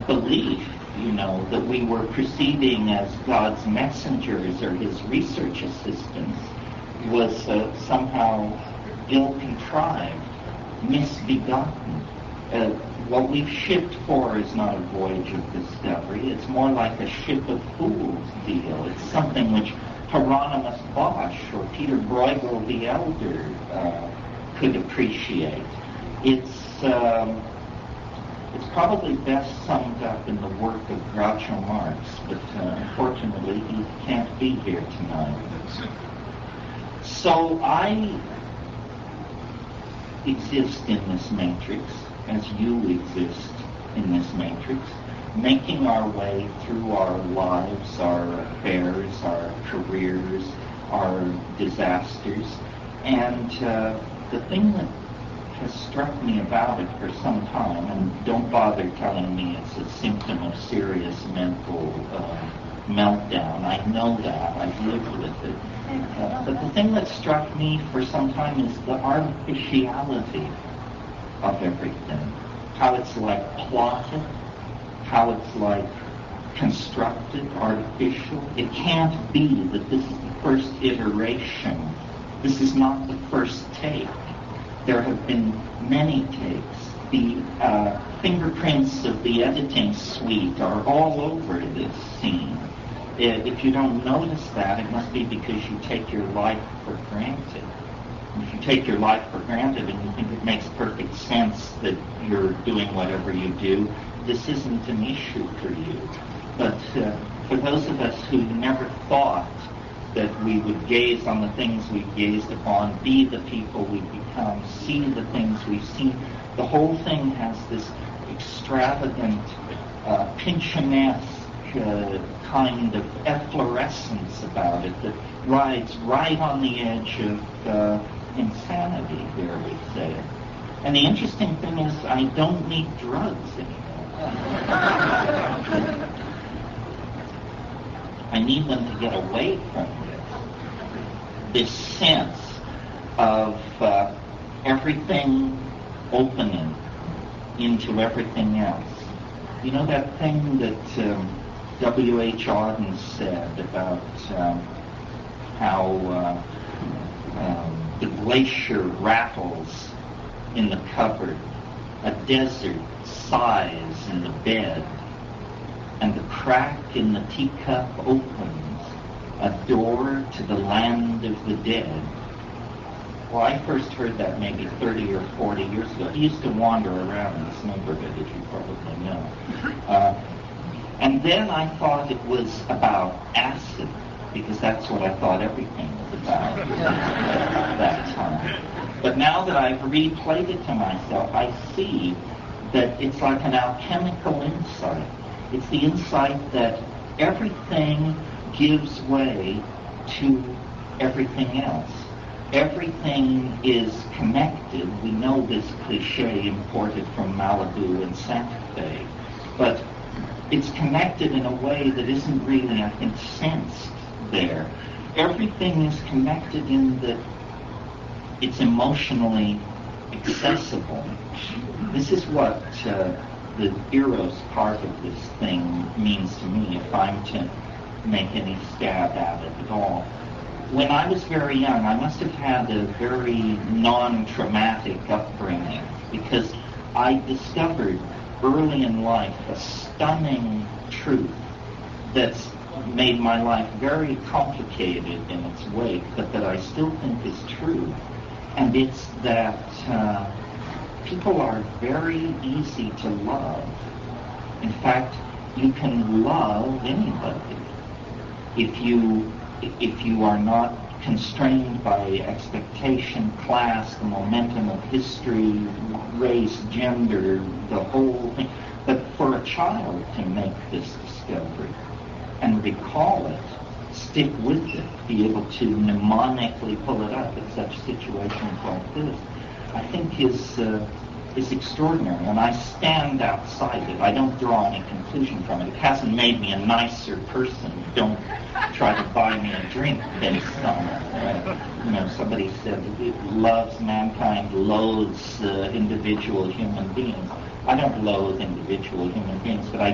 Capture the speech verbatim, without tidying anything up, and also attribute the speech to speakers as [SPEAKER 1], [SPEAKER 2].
[SPEAKER 1] belief, you know, that we were proceeding as God's messengers or his research assistants was uh, somehow ill-contrived, misbegotten. Uh, what we've shipped for is not a voyage of discovery. It's more like a ship of fools deal. It's something which Hieronymus Bosch or Peter Bruegel the Elder uh, could appreciate. It's um, it's probably best summed up in the work of Groucho Marx, but uh, unfortunately he can't be here tonight. So I exist in this matrix, as you exist in this matrix, making our way through our lives, our affairs, our careers, our disasters. And uh, the thing that has struck me about it for some time, and don't bother telling me it's a symptom of serious mental uh, meltdown. I know that. I've lived with it. Uh, but the thing that struck me for some time is the artificiality of everything. How it's like plotted, how it's like constructed, artificial. It can't be that this is the first iteration. This is not the first take. There have been many takes. The uh, fingerprints of the editing suite are all over this scene. If you don't notice that, it must be because you take your life for granted. If you take your life for granted and you think it makes perfect sense that you're doing whatever you do, this isn't an issue for you. But uh, for those of us who never thought that we would gaze on the things we've gazed upon, be the people we've become, see the things we've seen, the whole thing has this extravagant, uh, Pynchonesque uh, kind of efflorescence about it that rides right on the edge of uh, insanity, dare we say it. And the interesting thing is, I don't need drugs anymore. I need them to get away from this. This sense of uh, everything opening into everything else. You know that thing that um, W H Auden said about um, how uh, um, the glacier rattles in the cupboard, a desert sighs in the bed, and the crack in the teacup opens, a door to the land of the dead. Well, I first heard that maybe thirty or forty years ago. He used to wander around this neighborhood, as you probably know. Uh, and then I thought it was about acid, because that's what I thought everything was about at that time. But now that I've replayed it to myself, I see that it's like an alchemical insight. It's the insight that everything gives way to everything else. Everything is connected. We know this cliche imported from Malibu and Santa Fe. But it's connected in a way that isn't really, I think, sensed there. Everything is connected in that it's emotionally accessible. This is what uh, the Eros part of this thing means to me, if I'm to make any stab at it at all. When I was very young, I must have had a very non-traumatic upbringing, because I discovered early in life a stunning truth that's made my life very complicated in its wake, but that I still think is true. And it's that uh, people are very easy to love. In fact, you can love anybody if you if you are not constrained by expectation, class, the momentum of history, race, gender, the whole thing. But for a child to make this discovery and recall it, stick with it, be able to mnemonically pull it up in such situations like this, I think is uh, is extraordinary. And I stand outside it. I don't draw any conclusion from it. It hasn't made me a nicer person. Don't try to buy me a drink based on it. Right? You know, somebody said it loves mankind, loathes uh, individual human beings. I don't loathe individual human beings, but I